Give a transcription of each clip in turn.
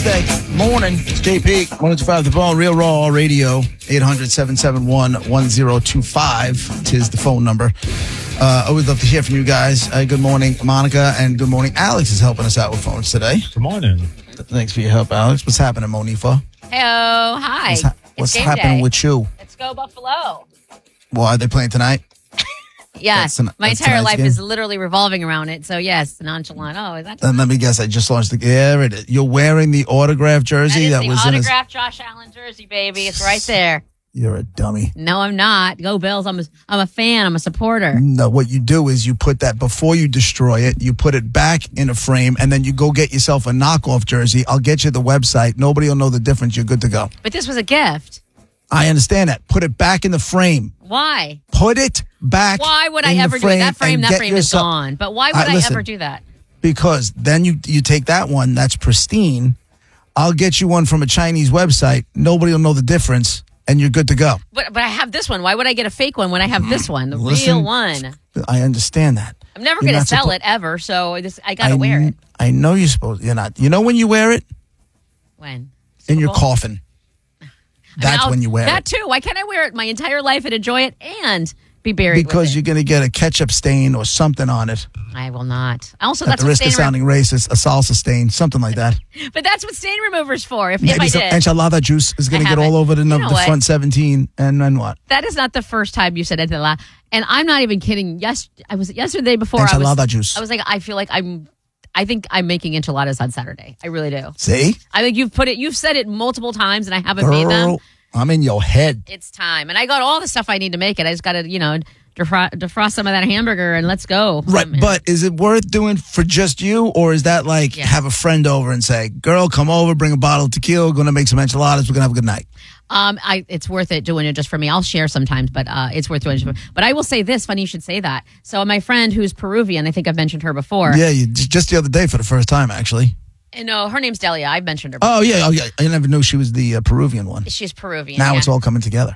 Wednesday morning. It's JP, 105 The Ball, Real Raw Radio, 800-771-1025. Tis the phone number. Always love to hear from you guys. Good morning, Monica, and good morning. Alex is helping us out with phones today. Good morning. Thanks for your help, Alex. What's happening, Monifa? Hello, hi. What's happening with you? Let's go Buffalo. Well, are they playing tonight? Yes, That's my entire life game? is literally revolving around it. So yes, nonchalant. Oh, is that? Let me guess. I just launched the. There it is. You're wearing the autographed jersey That is was the in his. autographed Josh Allen jersey, baby. It's right there. You're a dummy. No, I'm not. Go Bills. I'm a fan. I'm a supporter. No, what you do is you put that before you destroy it. You put it back in a frame, and then you go get yourself a knockoff jersey. I'll get you the website. Nobody will know the difference. You're good to go. But this was a gift. I understand that. Put it back in the frame. Why? Put it back. Why would I in ever the do it? That and frame get is gone. But why would I listen, ever do that? Because then you take that one that's pristine. I'll get you one from a Chinese website. Nobody will know the difference, and you're good to go. But I have this one. Why would I get a fake one when I have this one, the Listen, real one? I understand that. I'm never going to sell it ever, so I got to wear it. I know you're supposed. You're not. You know when you wear it? When? In your coffin. That's when you wear that it. too. Why can't I wear it my entire life and enjoy it and be buried Because with it? you're going to get a ketchup stain or something on it. I will not. Also, At that's the what risk of sounding racist, a salsa stain, something like that. But that's what stain remover's for. If Maybe I some did, enchilada juice is going to I get all haven't. over the You know what? front 17, and then what? that is not the first time you said enchilada. And I'm not even kidding. I was yesterday before. Enchilada juice. I was like, I feel like I think I'm making enchiladas on Saturday. I really do. See? I think you've said it multiple times, and I haven't made them. Girl, I'm in your head. It's time, and I got all the stuff I need to make it. I just got to, defrost some of that hamburger and let's go. Right, but is it worth doing for just you, or is that like have a friend over and say, girl, come over, bring a bottle of tequila, we're going to make some enchiladas, we're going to have a good night? It's worth it doing it just for me. I'll share sometimes, but it's worth doing it. But I will say this, funny you should say that. So my friend who's Peruvian, I think I've mentioned her before. Yeah, just the other day for the first time, actually. No, her name's Delia. I've mentioned her before. Oh, yeah. I never knew she was the Peruvian one. She's Peruvian. Now it's all coming together.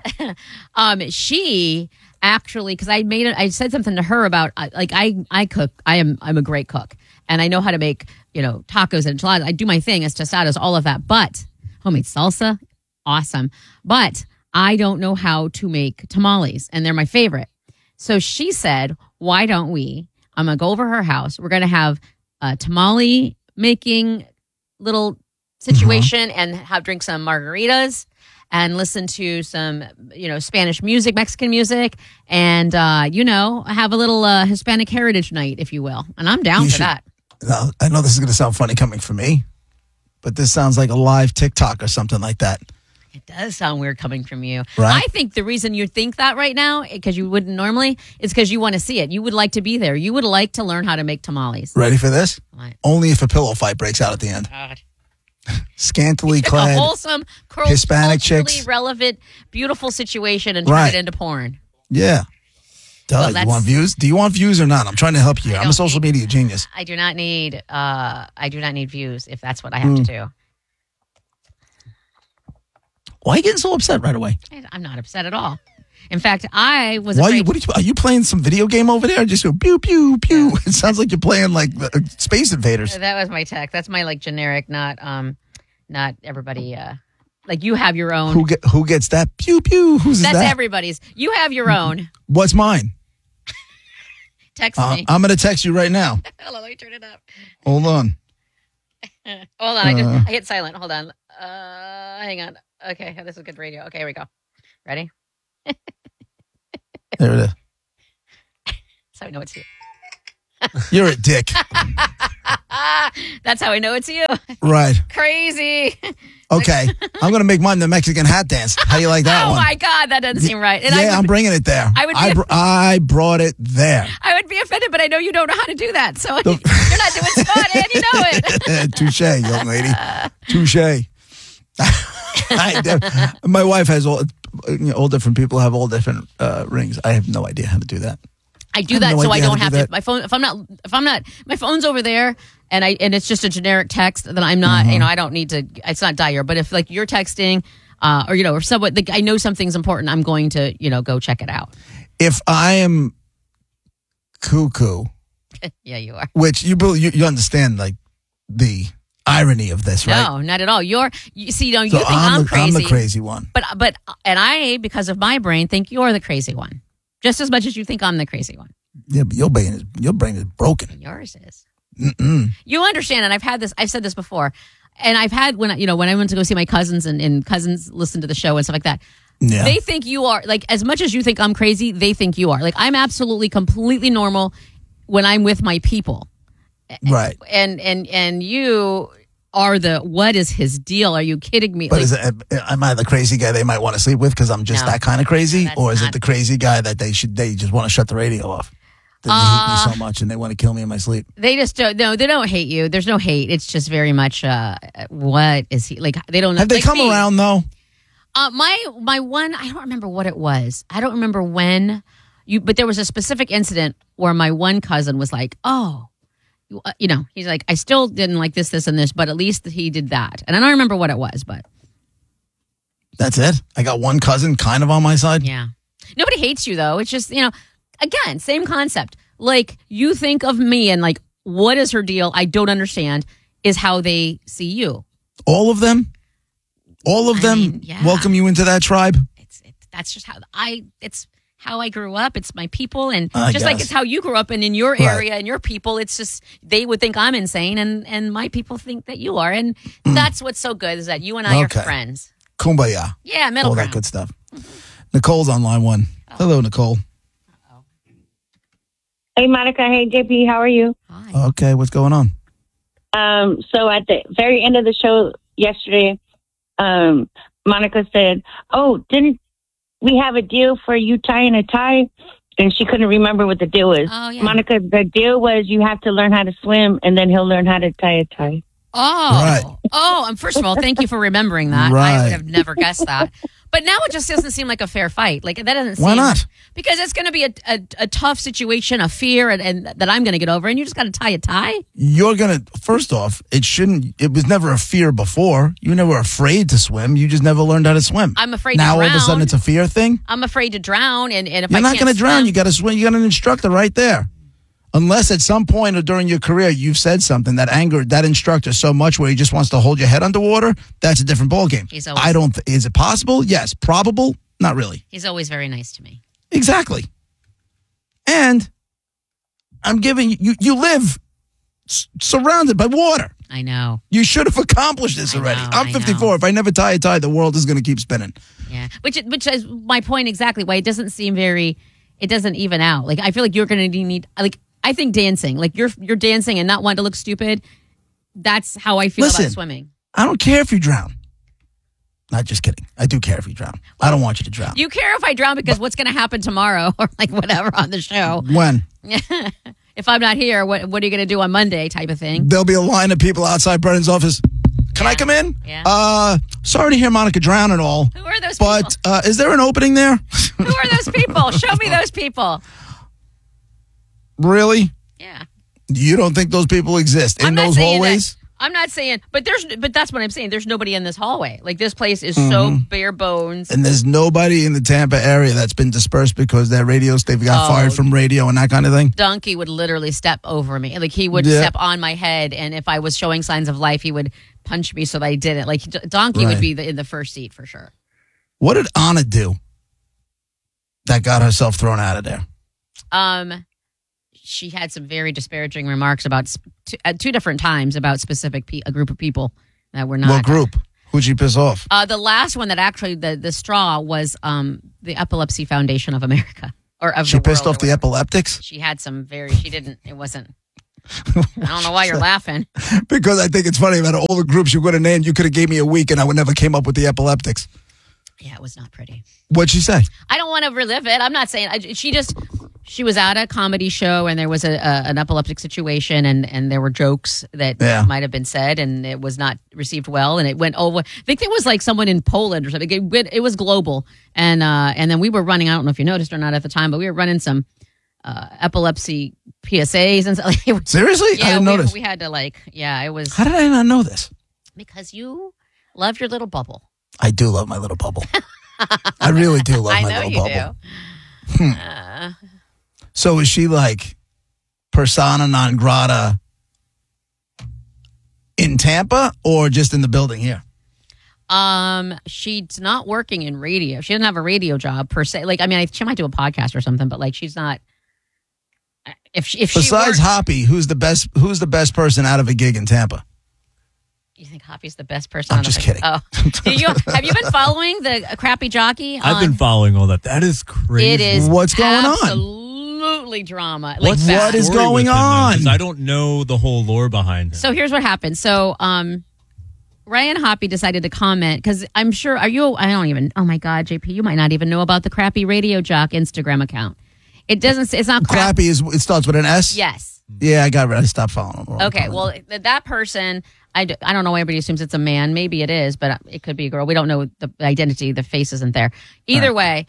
She actually, because I said something to her about I cook. I'm a great cook, and I know how to make tacos and enchiladas. I do my thing as tostadas, all of that. But homemade salsa, awesome. But I don't know how to make tamales, and they're my favorite. So she said, "Why don't we? I'm gonna go over her house. We're gonna have a tamale making little situation and drink some margaritas." And listen to some, Spanish music, Mexican music, and, have a little Hispanic heritage night, if you will. And I'm down for that. I know this is going to sound funny coming from me, but this sounds like a live TikTok or something like that. It does sound weird coming from you. Right? I think the reason you think that right now, because you wouldn't normally, is because you want to see it. You would like to be there. You would like to learn how to make tamales. Ready for this? What? Only if a pillow fight breaks out at the end. God. Scantily A clad. wholesome, Hispanic culturally chicks. relevant, beautiful situation and turn Right. it into porn. Yeah. Duh, you want views? Do you want views or not? I'm trying to help you. I'm a social media genius. I do not need views if that's what I have to do. Why are you getting so upset right away? I'm not upset at all. In fact, I was Why? afraid. Are you playing some video game over there? Just go pew pew pew. It sounds like you're playing like Space Invaders. That was my tech. That's my generic, not everybody. Like you have your own. Who gets that pew pew? Who's that? That's everybody's. You have your own. What's mine? Text me. I'm going to text you right now. Hold on, let me turn it up. Hold on. Hold on, I hit silent. Hold on. Hang on. Okay, this is good radio. Okay, here we go. Ready? There it is. That's how I know it's you. You're a dick. That's how I know it's you. Right. Crazy. Okay. I'm going to make mine the Mexican hat dance. How do you like that Oh one? my God, that doesn't seem right. And I'm bringing it there. I brought it there. I would be offended, but I know you don't know how to do that. So you're not doing spot, and you know it. Touche, young lady. Touche. My wife has all different people have all different rings. I have no idea how to do that. I do that so I don't have to. My phone, if I'm not, my phone's over there, and it's just a generic text. Then I'm not. I don't need to. It's not dire. But if like you're texting, or someone, like, I know something's important, I'm going to go check it out. If I am cuckoo, yeah, you are. which you understand, like irony of this, right? No, not at all. You see, you So think I'm I'm crazy. the crazy one. But I, because of my brain, think you're the crazy one. Just as much as you think I'm the crazy one. Yeah, but your brain is broken. Yours is. You understand, and I've said this before, and I've had when I went to go see my cousins and cousins listen to the show and stuff like that. Yeah. They think you are, like, as much as you think I'm crazy, they think you are. Like, I'm absolutely completely normal when I'm with my people. Right. And you are what is his deal? Are you kidding me? But Like, am I the crazy guy they might want to sleep with because I'm just No. that kind of crazy? That's Or is not- it the crazy guy that they just want to shut the radio off? They hate me so much and they want to kill me in my sleep. they just don't. No, they don't hate you. There's no hate. It's just very much. What is he like? They don't. Have they like come me. around though? My one. I don't remember what it was. I don't remember when. But there was a specific incident where my one cousin was like, "Oh, he's like, I still didn't like this, and this, but at least he did that." And I don't remember what it was, but That's it? I got one cousin kind of on my side? yeah, nobody hates you though. It's just again, same concept. Like, you think of me and like, what is her deal? I don't understand. Is how they see you. All of them? All of them mean, yeah. welcome you into that tribe? That's just it's how I grew up. It's my people, and I just like guess. it's how you grew up, and in your Right. area and your people, it's just they would think I'm insane, and my people think that you are, and that's what's so good is that you and I Okay. are friends. Kumbaya. Yeah, middle All ground. that good stuff. Nicole's on line one. Hello, Nicole. Hey, Monica. Hey, JP. How are you? Hi. Okay, what's going on? So at the very end of the show yesterday, Monica said, "Oh, didn't we have a deal for you tying a tie?" And she couldn't remember what the deal was. Oh, yeah. Monica, the deal was you have to learn how to swim, and then he'll learn how to tie a tie. Oh, Right. First of all, thank you for remembering that. I Right. would have never guessed that. But now it just doesn't seem like a fair fight. Like, that doesn't seem. Why not? Because it's going to be a tough situation, a fear, and that I'm going to get over, and you just got to tie a tie. You're going to, first off, it was never a fear before. You were never afraid to swim. You just never learned how to swim. I'm afraid now to all of a sudden drown. it's a fear thing? I'm afraid to drown, and if You're I not can't going to drown. swim- You got to swim. You got an instructor right there. Unless at some point or during your career you've said something that angered that instructor so much where he just wants to hold your head underwater, that's a different ballgame. He's always- I don't. Is it possible? Yes. Probable? Not really. He's always very nice to me. Exactly. And I'm giving you. You live surrounded by water. I know. You should have accomplished this I already. know, I'm I 54. know. If I never tie a tie, the world is going to keep spinning. Yeah, which is my point exactly. Why it doesn't seem very. It doesn't even out. Like, I feel like you're going to need. Like, I think dancing. Like, you're dancing and not wanting to look stupid. That's how I feel Listen. about swimming. I don't care if you drown. Not just kidding. I do care if you drown. I don't want you to drown. You care if I drown because what's going to happen tomorrow or like whatever on the show. When? If I'm not here, what are you going to do on Monday type of thing? There'll be a line of people outside Brennan's office. Can I come in? Yeah. Sorry to hear Monica drown and all. Who are those people? But is there an opening there? Who are those people? Show me those people. Really? Yeah. You don't think those people exist in I'm not those saying hallways? that. I'm not saying, but that's what I'm saying. There's nobody in this hallway. Like, this place is so bare bones. And there's nobody in the Tampa area that's been dispersed because they've got fired from radio and that kind of thing? Donkey would literally step over me. Like, he would Yeah. step on my head, and if I was showing signs of life, he would punch me so that I didn't. Like, Donkey would Right. be in the first seat for sure. What did Anna do that got herself thrown out of there? She had some very disparaging remarks about at two different times about a group of people that were not. What group? Who'd she piss off? The last one that actually the straw was the Epilepsy Foundation of America or of She the pissed world off or the whatever. epileptics? She had some very. She didn't. It wasn't. I don't know why you're laughing. Because I think it's funny about all the groups you could have named. You could have gave me a week and I would never came up with the epileptics. Yeah, it was not pretty. What'd she say? I don't want to relive it. I'm not saying she was at a comedy show and there was an epileptic situation and there were jokes that Yeah. might have been said and it was not received well and it went over. I think there was like someone in Poland or something. It was global and then we were running. I don't know if you noticed or not at the time, but we were running some epilepsy PSAs and stuff. Seriously? I didn't notice. We had to it was How did I not know this? because you love your little bubble. I do love my little bubble. I really do love I my know little you bubble. do. So is she like persona non grata in Tampa or just in the building here? She's not working in radio. She doesn't have a radio job per se. Like, I mean, she might do a podcast or something, but like, she's not. If Besides Hoppy, who's the best person out of a gig in Tampa? You think Hoppy's the best person? I'm just kidding. Oh, have you been following the Crappy Jockey? I've been following all that. That is crazy. It is. What's going on? Absolutely drama. What is going on? Because I don't know the whole lore behind it. So here's what happened. So, Ryan Hoppy decided to comment because I'm sure. I don't even. Oh my God, JP, you might not even know about the Crappy Radio Jock Instagram account. It doesn't. It's not Crappy. It starts with an S. Yes. Yeah, I got rid. I stopped following him. Okay. Well, that person. I don't know why everybody assumes it's a man. Maybe it is, but it could be a girl. We don't know the identity. The face isn't there. Either way,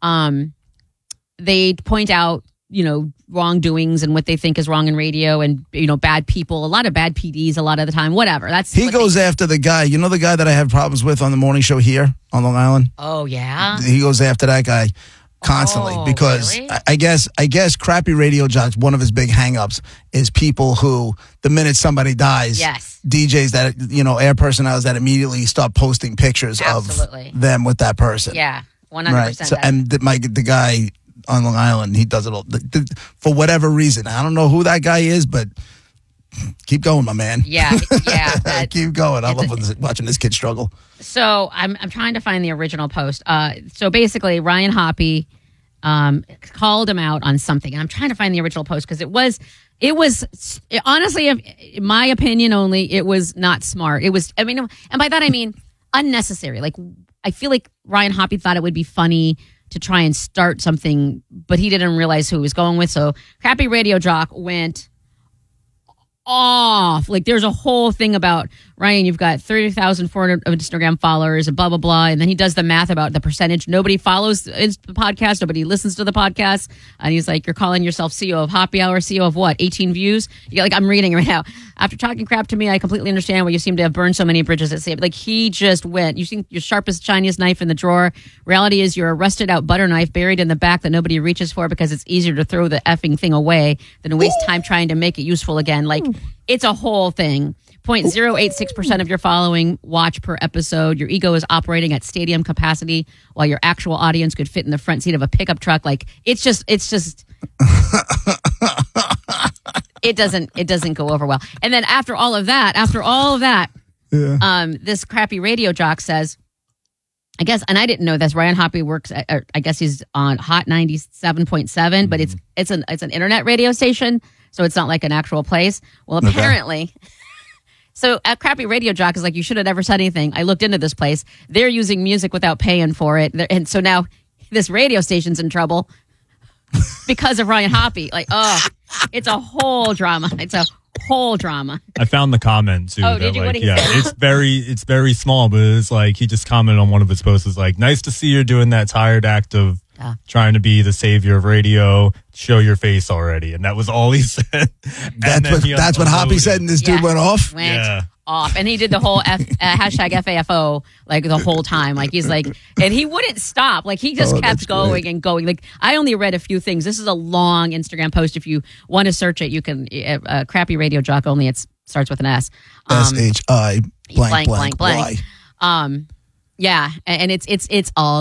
they point out, wrongdoings and what they think is wrong in radio and, bad people, a lot of bad PDs a lot of the time, whatever. He goes after the guy, the guy that I have problems with on the morning show here on Long Island? Oh, yeah? He goes after that guy constantly because really? I guess Crappy Radio Jocks, one of his big hangups is people who, the minute somebody dies, yes. DJs that, air personalities that immediately start posting pictures Absolutely. of them with that person. Yeah, 100%. Right. So, and the guy on Long Island, he does it all for whatever reason. I don't know who that guy is, but keep going, my man. Yeah. Keep going. I love watching this kid struggle. So I'm trying to find the original post. So basically, Ryan Hoppy called him out on something, and I'm trying to find the original post because it was honestly, in my opinion only, it was not smart. It was, and by that I mean unnecessary. Like, I feel like Ryan Hoppy thought it would be funny to try and start something, but he didn't realize who he was going with. So Crappy Radio Jock went off. Like, there's a whole thing about, Ryan, you've got 30,400 Instagram followers and blah, blah, blah. And then he does the math about the percentage. Nobody follows the podcast. Nobody listens to the podcast. And he's like, you're calling yourself CEO of Hoppy Hour. CEO of what? 18 views? I'm reading it right now. After talking crap to me, I completely understand why you seem to have burned so many bridges at sea. Like, he just went, you think your sharpest, shiniest knife in the drawer. Reality is you're a rusted out butter knife buried in the back that nobody reaches for because it's easier to throw the effing thing away than to waste time trying to make it useful again. Like, it's a whole thing. 0.086% of your following watch per episode. Your ego is operating at stadium capacity while your actual audience could fit in the front seat of a pickup truck. Like, it's just it doesn't go over well. And then after all of that, this Crappy Radio Jock says, I guess, and I didn't know this, Ryan Hoppy works at, I guess he's on Hot 97.7, but it's an internet radio station, so it's not like an actual place. Well, apparently. Okay. So at Crappy Radio Jock is like, you should have never said anything. I looked into this place. They're using music without paying for it. And so now this radio station's in trouble because of Ryan Hoppy. Like, it's a whole drama. I found the comment too. Oh, did you? What did he say? It's very small, but it's like he just commented on one of his posts. It's like, nice to see you're doing that tired act of trying to be the savior of radio. Show your face already, and that was all he said. That's what Hoppy said, and this dude went off. Off, and he did the whole hashtag FAFO like the whole time. Like, he's like, and he wouldn't stop. Like, he just kept going and going. Like, I only read a few things. This is a long Instagram post. If you want to search it, you can. Crappy Radio Jock only. It starts with an S. SHI blank. Yeah, and it's a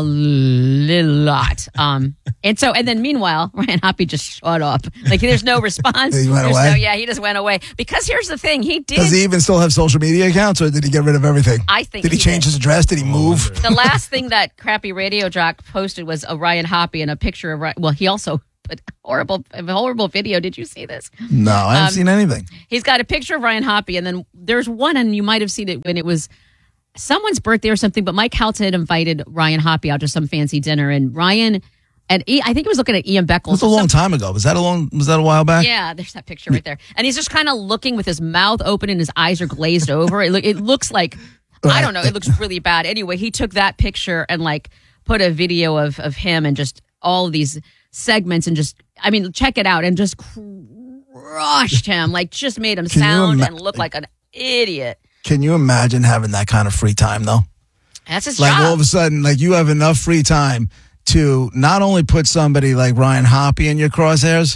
lot. And then meanwhile, Ryan Hoppy just shut up. Like, there's no response. He went away? He just went away. Because here's the thing, Does he even still have social media accounts, or did he get rid of everything? I think Did he change his address? Did he move? The last thing that Crappy Radio Jock posted was a Ryan Hoppy and a picture of, well, he also put a horrible video. Did you see this? No, I haven't seen anything. He's got a picture of Ryan Hoppy, and then there's one, and you might have seen it when it was someone's birthday or something, but Mike Halton had invited Ryan Hoppy out to some fancy dinner, and Ryan and I think he was looking at Ian Beckles. It was a long time ago. Was that a while back? Yeah, there's that picture right there. And he's just kind of looking with his mouth open and his eyes are glazed over. It looks like, I don't know, it looks really bad. Anyway, he took that picture and like put a video of him and just all of these segments and just, check it out, and just crushed him, like just made him sound and look like an idiot. Can you imagine having that kind of free time, though? That's his job. job. Like, all of a sudden, like, you have enough free time to not only put somebody like Ryan Hoppy in your crosshairs,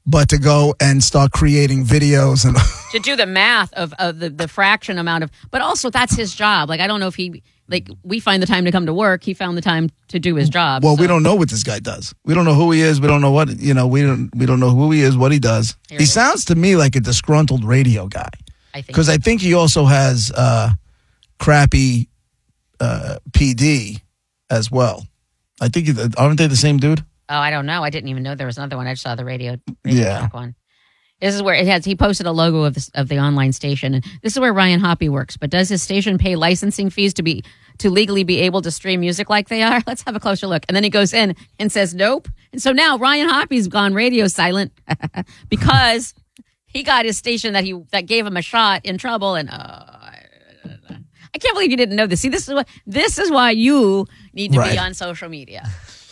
but to go and start creating videos and To do the math of the fraction amount of, but also that's his job. Like, I don't know if he, like, we find the time to come to work. He found the time to do his job. well, so. we don't know what this guy does. We don't know who he is. We don't know what we don't know who he is, what he does. Here He it is. sounds to me like a disgruntled radio guy. I think. Because I think he also has crappy PD as well. I think aren't they the same dude? Oh, I don't know. I didn't even know there was another one. I just saw the radio Yeah. talk one. This is where it has. He posted a logo of the online station, and this is where Ryan Hoppy works. But does his station pay licensing fees to legally be able to stream music like they are? Let's have a closer look. And then he goes in and says nope. And so now Ryan Hoppy's gone radio silent because he got his station that gave him a shot in trouble. And I can't believe you didn't know this. See, this is why you need to be Right. on social media.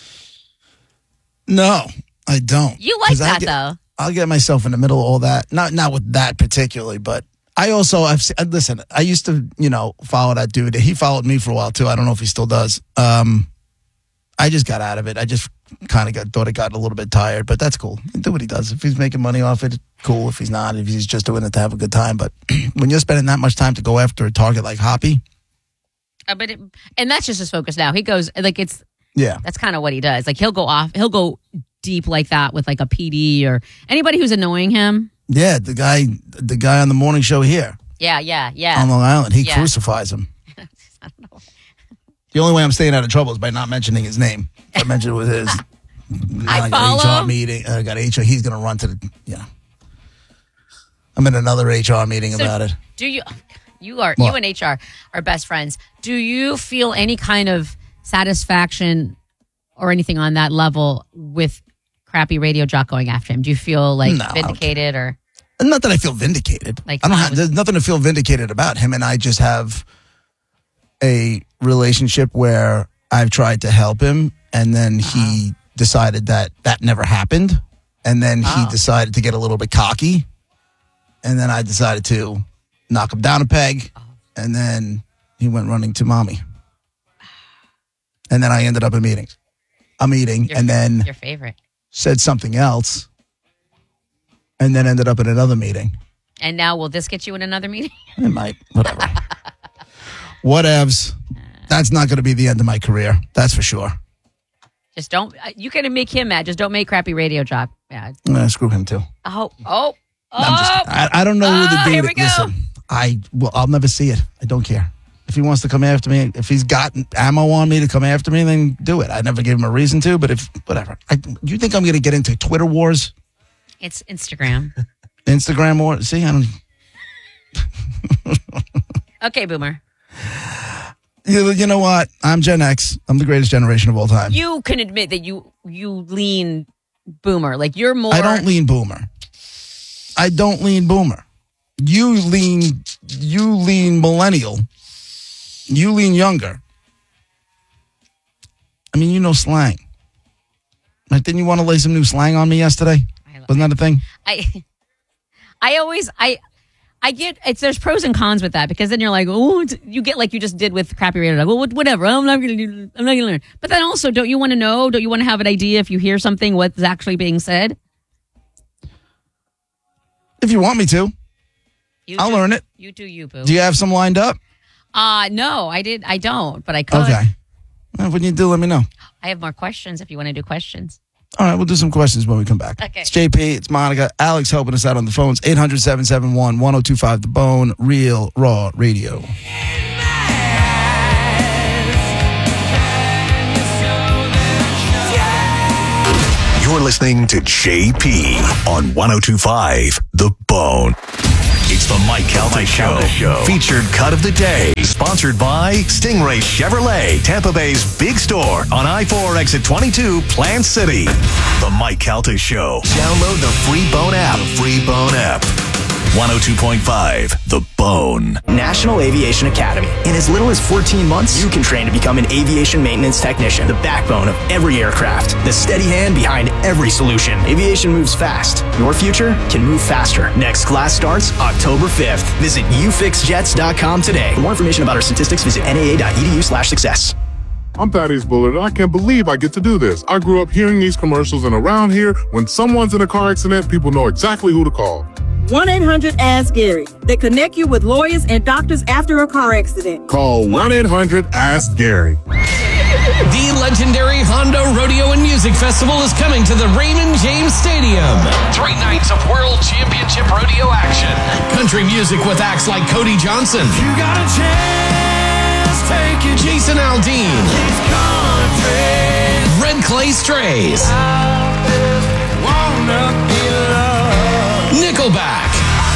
No, I don't. You like 'Cause that though. I'll get myself in the middle of all that. Not with that particularly, but I also listen. I used to follow that dude. He followed me for a while too. I don't know if he still does. I just got out of it. I just kind of thought it got a little bit tired, but that's cool. Do what he does. If he's making money off it, cool. If he's not, if he's just doing it to have a good time. But when you're spending that much time to go after a target like Hoppy, And that's just his focus now. He goes like yeah, that's kind of what he does. Like he'll go deep like that with like a PD or anybody who's annoying him. yeah. The guy on the morning show here Yeah. on Long Island, he Yeah. crucifies him. The only way I'm staying out of trouble is by not mentioning his name. If I mention it with his. I got follow. HR meeting. I got HR. He's going to run to the. I'm in another HR meeting So about it. Do you you What? and HR are best friends. Do you feel any kind of satisfaction or anything on that level with crappy radio jock going after him? Do you feel like No, I don't vindicated or Not that I feel vindicated. Like, I don't I have. was- There's nothing to feel vindicated about. Him and I just have a relationship where I've tried to help him, and then he decided that never happened, and then he decided to get a little bit cocky, and then I decided to knock him down a peg, and then he went running to mommy, and then I ended up in meetings, and then your favorite? said something else, and then ended up in another meeting. And now will this get you in another meeting? It might. Whatever. Whatevs. That's not going to be the end of my career. That's for sure. Just don't. You can make him mad. Just don't make crappy radio jock mad. I'm going to screw him too. Oh. I'm just, I don't know who the here dude we go. Listen, I'll never see it. I don't care. If he wants to come after me, if he's got ammo on me to come after me, then do it. I never gave him a reason to, but whatever. You think I'm going to get into Twitter wars? It's Instagram. Instagram wars? See, I don't. Okay, Boomer. You know what? I'm Gen X. I'm the greatest generation of all time. You can admit that you lean Boomer. Like you're more. I don't lean boomer. You lean millennial. You lean younger. I mean, you know slang. Right? Didn't you want to lay some new slang on me yesterday? Wasn't that a thing? I get there's pros and cons with that because then you're like, oh, you get like you just did with crappy radio. Like, well, whatever. I'm not gonna learn. But then also, don't you want to know? Don't you want to have an idea if you hear something what's actually being said? If you want me to, I'll learn it. You do, you boo. Do you have some lined up? No, I don't, but I could. Okay. Well, when you do, let me know. I have more questions if you want to do questions. All right, we'll do some questions when we come back. Okay. It's JP, it's Monica, Alex helping us out on the phones. 800-771-1025, The Bone, Real Raw Radio. You're listening to JP on 1025 The Bone. It's the Mike Calta Show. Featured cut of the day. Sponsored by Stingray Chevrolet, Tampa Bay's big store on I-4 exit 22, Plant City. The Mike Calta Show. Download the free Bone app. 102.5 The Bone. National Aviation Academy. In as little as 14 months, you can train to become an aviation maintenance technician, the backbone of every aircraft, the steady hand behind every solution. Aviation moves fast. Your future can move faster. Next class starts October 5th. Visit ufixjets.com today. For more information about our statistics, visit naa.edu/success. I'm Thaddeus Bullard, and I can't believe I get to do this. I grew up hearing these commercials, and around here, when someone's in a car accident, people know exactly who to call. 1-800-ASK-GARY. They connect you with lawyers and doctors after a car accident. Call 1-800-ASK-GARY. The legendary Hondo Rodeo and Music Festival is coming to the Raymond James Stadium. 3 nights of World Championship Rodeo action. Country music with acts like Cody Johnson. You got a chance, take it. Jason Aldean. Red Clay Strays. Nickelback.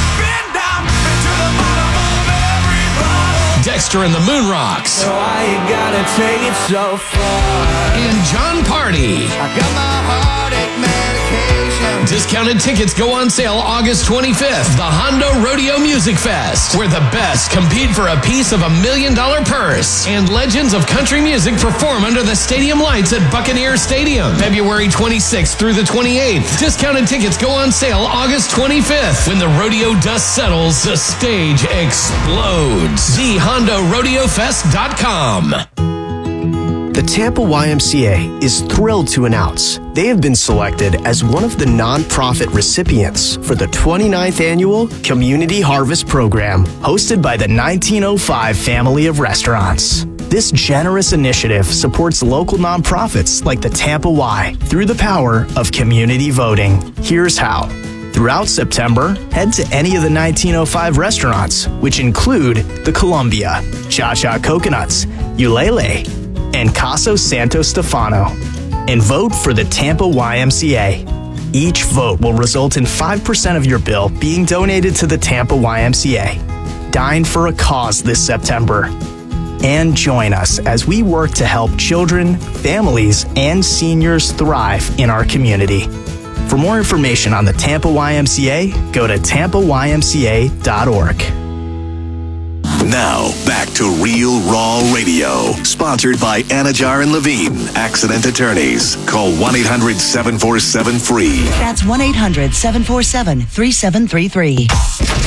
Dexter and the Moon Rocks. So why you gotta take it so far? And John Party. I got my heartache medication. Discounted tickets go on sale August 25th. The Hondo Rodeo Music Fest, where the best compete for a piece of $1 million purse. And legends of country music perform under the stadium lights at Buccaneer Stadium, February 26th through the 28th. Discounted tickets go on sale August 25th. When the rodeo dust settles, the stage explodes. TheHondoRodeoFest.com. The Tampa YMCA is thrilled to announce they have been selected as one of the nonprofit recipients for the 29th annual Community Harvest Program, hosted by the 1905 family of restaurants. This generous initiative supports local nonprofits like the Tampa Y through the power of community voting. Here's how. Throughout September, head to any of the 1905 restaurants, which include the Columbia, Cha-Cha Coconuts, Ulele, and Caso Santo Stefano, and vote for the Tampa YMCA. Each vote will result in 5% of your bill being donated to the Tampa YMCA. Dine for a cause this September. And join us as we work to help children, families, and seniors thrive in our community. For more information on the Tampa YMCA, go to tampaymca.org. Now, back to Real Raw Radio. Sponsored by Anajar and Levine, Accident Attorneys. Call 1-800-747-FREE. That's 1-800-747-3733.